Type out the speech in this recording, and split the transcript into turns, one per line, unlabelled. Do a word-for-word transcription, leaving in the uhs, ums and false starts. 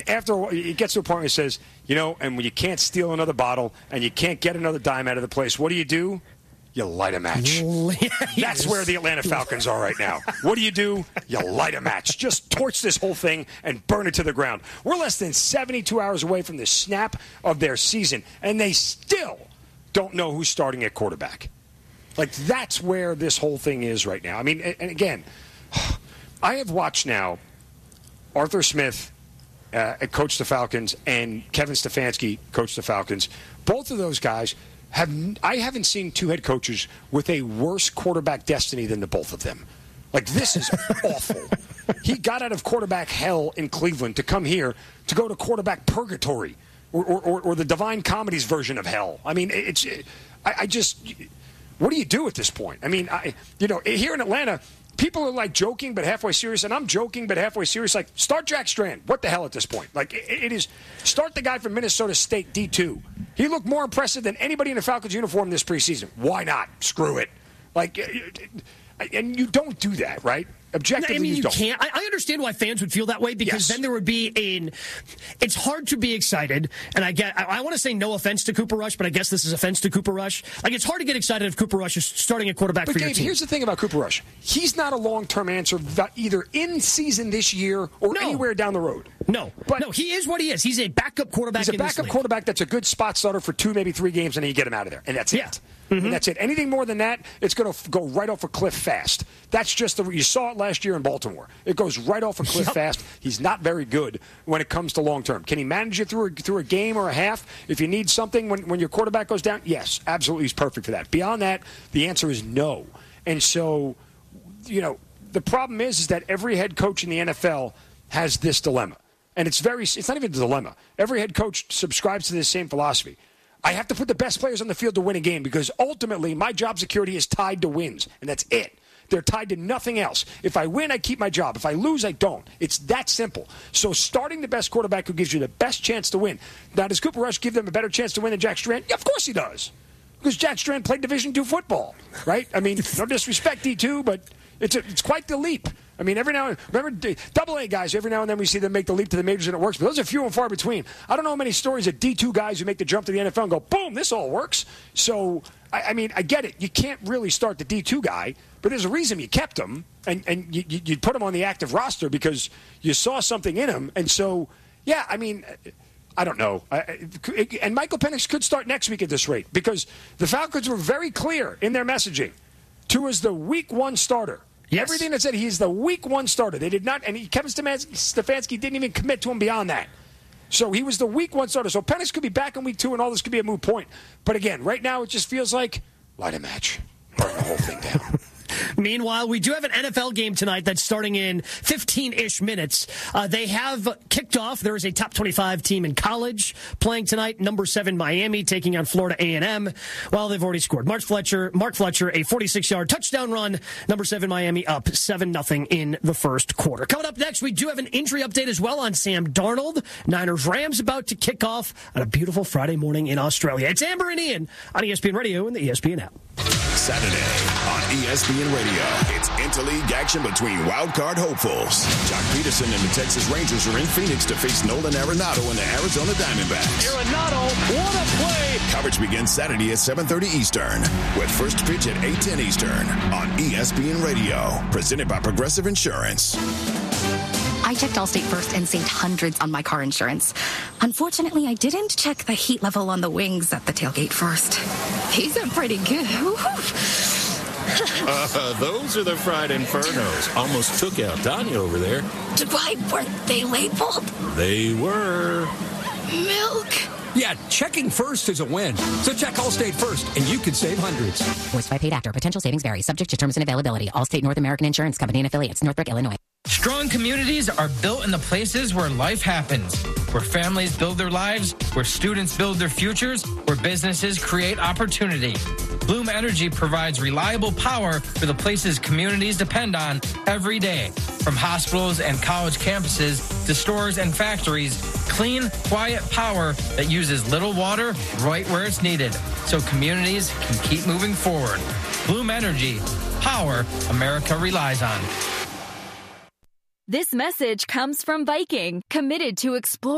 after a while, it gets to a point where it says, you know, and when you can't steal another bottle and you can't get another dime out of the place, what do you do? You light a match. That's where the Atlanta Falcons are right now. What do you do? You light a match. Just torch this whole thing and burn it to the ground. We're less than seventy-two hours away from the snap of their season, and they still don't know who's starting at quarterback. Like, that's where this whole thing is right now. I mean, and again, I have watched now Arthur Smith uh, coach the Falcons and Kevin Stefanski coach the Falcons. Both of those guys have I haven't seen two head coaches with a worse quarterback destiny than the both of them. Like, this is awful. He got out of quarterback hell in Cleveland to come here to go to quarterback purgatory, or, or, or the Divine Comedy's version of hell. I mean, it's I, I just what do you do at this point? I mean, I you know here in Atlanta, people are like joking but halfway serious, and I'm joking but halfway serious. Like, start Jack Strand. What the hell at this point? Like, it, it is start the guy from Minnesota State D two. He looked more impressive than anybody in a Falcons uniform this preseason. Why not? Screw it. Like, and you don't do that, right? Objectively,
I mean, you,
you don't.
can't. I, I understand why fans would feel that way, because
yes.
then there would be an. It's hard to be excited, and I get. I, I want to say no offense to Cooper Rush, but I guess this is offense to Cooper Rush. Like, it's hard to get excited if Cooper Rush is starting a quarterback
but
for
Gabe,
your team.
Here's the thing about Cooper Rush: he's not a long-term answer, either in season this year or
no.
anywhere down the road.
No,
but
no, he is what he is. He's a backup quarterback.
He's a
in
backup
this league.
quarterback that's a good spot starter for two, maybe three games, and then you get him out of there, and that's
yeah.
it.
Mm-hmm.
And that's it. Anything more than that, it's going to go right off a cliff fast. That's just the you saw it last year in Baltimore. It goes right off a cliff
yep.
fast. He's not very good when it comes to long term. Can he manage it through a, through a game or a half? If you need something when when your quarterback goes down, yes, absolutely, he's perfect for that. Beyond that, the answer is no. And so, you know, the problem is, is that every head coach in the N F L has this dilemma, and it's very it's not even a dilemma. Every head coach subscribes to this same philosophy. I have to put the best players on the field to win a game, because ultimately my job security is tied to wins, and that's it. They're tied to nothing else. If I win, I keep my job. If I lose, I don't. It's that simple. So starting the best quarterback who gives you the best chance to win. Now, does Cooper Rush give them a better chance to win than Jack Strand? Yeah, of course he does, because Jack Strand played Division two football, right? I mean, no disrespect, D two, but it's a, it's quite the leap. I mean, every now and remember, double A guys, every now and then we see them make the leap to the majors and it works, but those are few and far between. I don't know how many stories of D two guys who make the jump to the N F L and go, boom, this all works. So, I, I mean, I get it. You can't really start the D two guy, but there's a reason you kept him, and, and you, you put him on the active roster because you saw something in him. And so, yeah, I mean, I don't know. I, and Michael Penix could start next week at this rate, because the Falcons were very clear in their messaging. Tua is the week one starter. Yes. Everything that said he's the week one starter. They did not, and he, Kevin Stefanski didn't even commit to him beyond that. So he was the week one starter. So Penix could be back in week two, and all this could be a moot point. But again, right now it just feels like light a match, burn the whole thing down.
Meanwhile, we do have an N F L game tonight that's starting in fifteen-ish minutes. Uh, they have kicked off. There is a top twenty-five team in college playing tonight. Number seven, Miami, taking on Florida A and M. Well, they've already scored. Mark Fletcher, Mark Fletcher, a forty-six-yard touchdown run. Number seven, Miami, up seven nothing in the first quarter. Coming up next, we do have an injury update as well on Sam Darnold. Niners-Rams about to kick off on a beautiful Friday morning in Australia. It's Amber and Ian on E S P N Radio and the E S P N app.
Saturday on E S P N Radio. It's interleague action between wildcard hopefuls. Jock Peterson and the Texas Rangers are in Phoenix to face Nolan Arenado and the Arizona Diamondbacks.
Arenado, what a play!
Coverage begins Saturday at seven thirty Eastern, with first pitch at eight ten Eastern on E S P N Radio. Presented by Progressive Insurance.
I checked Allstate first and saved hundreds on my car insurance. Unfortunately, I didn't check the heat level on the wings at the tailgate first. These are pretty good.
uh, those are the fried infernos. Almost took out Tanya over there.
Why weren't they labeled?
They were.
Milk.
Yeah, checking first is a win. So check Allstate first, and you could save hundreds.
Voiced by paid actor. Potential savings vary. Subject to terms and availability. Allstate North American Insurance Company and affiliates. Northbrook, Illinois.
Strong communities are built in the places where life happens, where families build their lives, where students build their futures, where businesses create opportunity. Bloom Energy provides reliable power for the places communities depend on every day. From hospitals and college campuses to stores and factories, clean, quiet power that uses little water right where it's needed, so communities can keep moving forward. Bloom Energy, power America relies on.
This message comes from Viking, committed to explore